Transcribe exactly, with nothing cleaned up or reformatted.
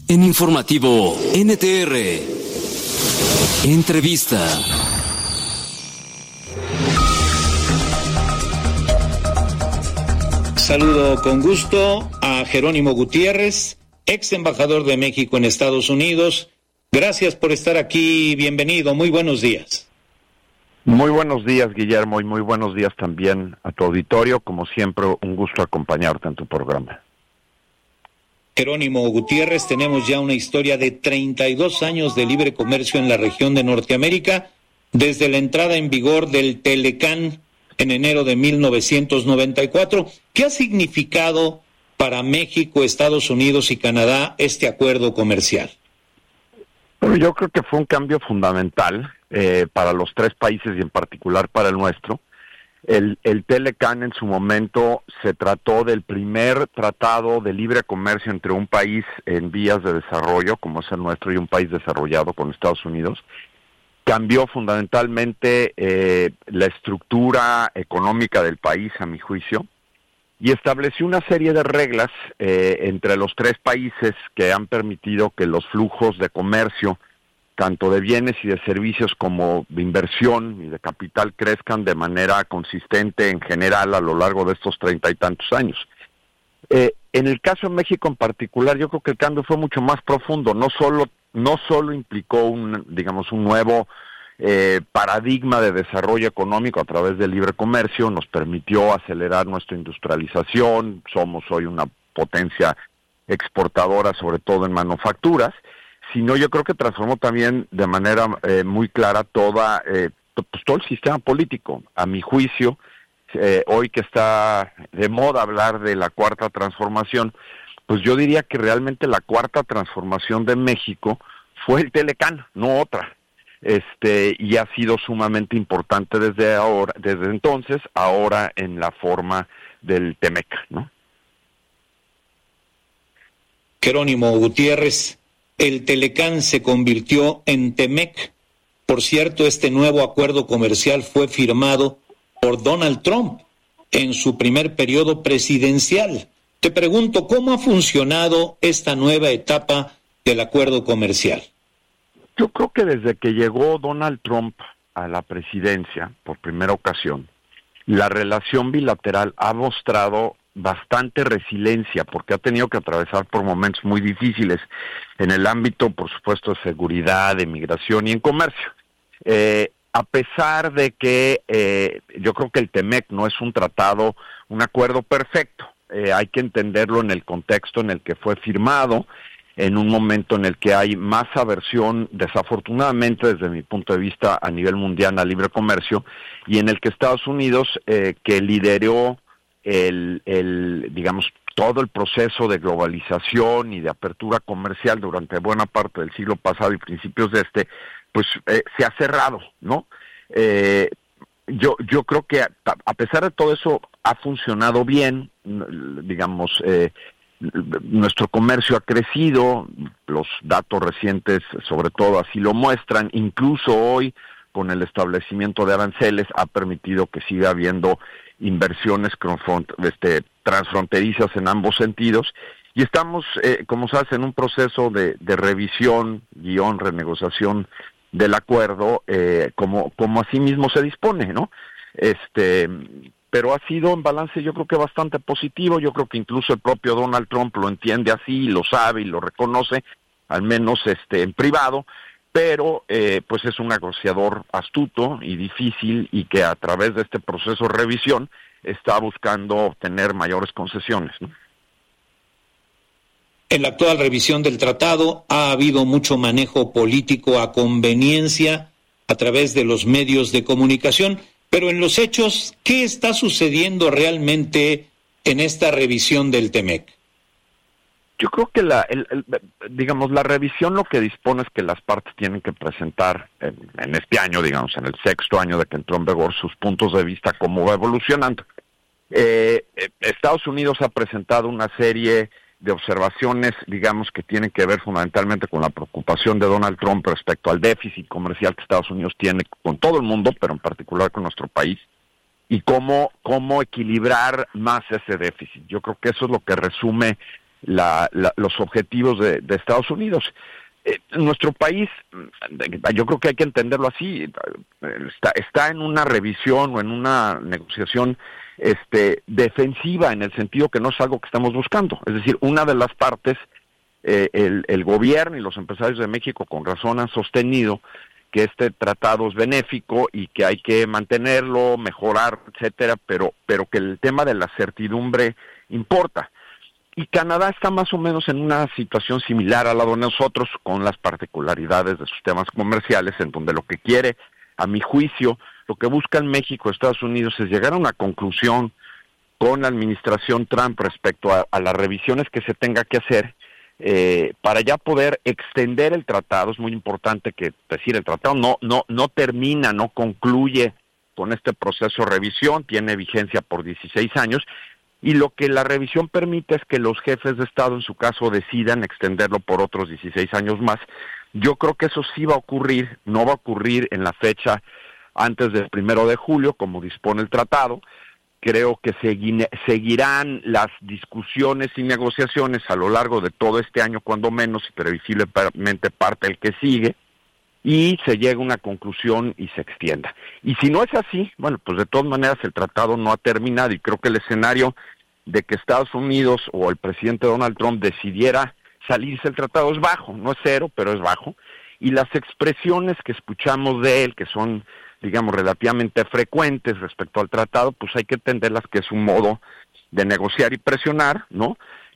En Informativo N T R, entrevista. Saludo con gusto a Jerónimo Gutiérrez, ex embajador de México en Estados Unidos. Gracias por estar aquí, bienvenido, muy buenos días. Muy buenos días, Guillermo, y muy buenos días también a tu auditorio. Como siempre, un gusto acompañarte en tu programa. Jerónimo Gutiérrez, tenemos ya una historia de treinta y dos años de libre comercio en la región de Norteamérica, desde la entrada en vigor del Telecán en enero de mil novecientos noventa y cuatro. ¿Qué ha significado para México, Estados Unidos y Canadá este acuerdo comercial? Bueno, yo creo que fue un cambio fundamental eh, para los tres países y en particular para el nuestro. El, el Telecán en su momento se trató del primer tratado de libre comercio entre un país en vías de desarrollo, como es el nuestro, y un país desarrollado con Estados Unidos. Cambió fundamentalmente eh, la estructura económica del país, a mi juicio, y estableció una serie de reglas eh, entre los tres países que han permitido que los flujos de comercio, tanto de bienes y de servicios como de inversión y de capital, crezcan de manera consistente en general a lo largo de estos treinta y tantos años. Eh, en el caso de México en particular, yo creo que el cambio fue mucho más profundo. No solo, no solo implicó un, digamos, un nuevo eh, paradigma de desarrollo económico a través del libre comercio, nos permitió acelerar nuestra industrialización, somos hoy una potencia exportadora, sobre todo en manufacturas, sino yo creo que transformó también de manera eh, muy clara toda, eh, pues todo el sistema político. A mi juicio, eh, hoy que está de moda hablar de la cuarta transformación, pues yo diría que realmente la cuarta transformación de México fue el Telecán, no otra. Este, y ha sido sumamente importante desde ahora, desde entonces, ahora en la forma del Temec, ¿no? Jerónimo Gutiérrez, el Telecán se convirtió en Temec. Por cierto, este nuevo acuerdo comercial fue firmado por Donald Trump en su primer periodo presidencial. Te pregunto, ¿cómo ha funcionado esta nueva etapa del acuerdo comercial? Yo creo que desde que llegó Donald Trump a la presidencia, por primera ocasión, la relación bilateral ha mostrado bastante resiliencia, porque ha tenido que atravesar por momentos muy difíciles en el ámbito, por supuesto, de seguridad, de migración y en comercio. Eh, a pesar de que eh, yo creo que el Temec no es un tratado, un acuerdo perfecto, eh, hay que entenderlo en el contexto en el que fue firmado, en un momento en el que hay más aversión, desafortunadamente desde mi punto de vista a nivel mundial al libre comercio, y en el que Estados Unidos, eh, que lideró el, el, digamos, todo el proceso de globalización y de apertura comercial durante buena parte del siglo pasado y principios de este, pues eh, se ha cerrado, ¿no? Eh, yo yo creo que a, a pesar de todo eso ha funcionado bien, digamos, eh, nuestro comercio ha crecido, los datos recientes sobre todo así lo muestran, incluso hoy con el establecimiento de aranceles ha permitido que siga habiendo inversiones este, transfronterizas en ambos sentidos, y estamos, eh, como sabes, en un proceso de, de revisión, guión, renegociación del acuerdo, eh, como, como así mismo se dispone, ¿no? Este... pero ha sido en balance yo creo que bastante positivo. Yo creo que incluso el propio Donald Trump lo entiende así, lo sabe y lo reconoce, al menos este en privado, pero eh, pues es un negociador astuto y difícil, y que a través de este proceso de revisión está buscando obtener mayores concesiones, ¿no? En la actual revisión del tratado ha habido mucho manejo político a conveniencia a través de los medios de comunicación. Pero en los hechos, ¿qué está sucediendo realmente en esta revisión del Temec? Yo creo que la, el, el, digamos, la revisión lo que dispone es que las partes tienen que presentar en, en este año, digamos, en el sexto año de que entró en vigor, sus puntos de vista, cómo va evolucionando. Eh, Estados Unidos ha presentado una serie de observaciones, digamos, que tienen que ver fundamentalmente con la preocupación de Donald Trump respecto al déficit comercial que Estados Unidos tiene con todo el mundo, pero en particular con nuestro país, y cómo, cómo equilibrar más ese déficit. Yo creo que eso es lo que resume la, la, los objetivos de, de Estados Unidos. Eh, nuestro país, yo creo que hay que entenderlo así, está, está en una revisión o en una negociación este, defensiva, en el sentido que no es algo que estamos buscando. Es decir, una de las partes, eh, el, el gobierno y los empresarios de México con razón han sostenido que este tratado es benéfico y que hay que mantenerlo, mejorar, etcétera, pero, pero que el tema de la certidumbre importa. Y Canadá está más o menos en una situación similar a la de nosotros, con las particularidades de sus temas comerciales, en donde lo que quiere, a mi juicio, lo que buscan México y Estados Unidos es llegar a una conclusión con la administración Trump respecto a, a las revisiones que se tenga que hacer, eh, para ya poder extender el tratado. Es muy importante que, decir, el tratado no, no, no termina, no concluye con este proceso de revisión, tiene vigencia por dieciséis años, y lo que la revisión permite es que los jefes de Estado, en su caso, decidan extenderlo por otros dieciséis años más. Yo creo que eso sí va a ocurrir, no va a ocurrir en la fecha antes del primero de julio, como dispone el tratado. Creo que segui- seguirán las discusiones y negociaciones a lo largo de todo este año, cuando menos, y previsiblemente parte el que sigue, y se llega a una conclusión y se extienda. Y si no es así, bueno, pues de todas maneras el tratado no ha terminado, y creo que el escenario de que Estados Unidos o el presidente Donald Trump decidiera salirse del tratado es bajo, no es cero, pero es bajo, y las expresiones que escuchamos de él, que son, digamos, relativamente frecuentes respecto al tratado, pues hay que entenderlas que es un modo de negociar y presionar, ¿no?,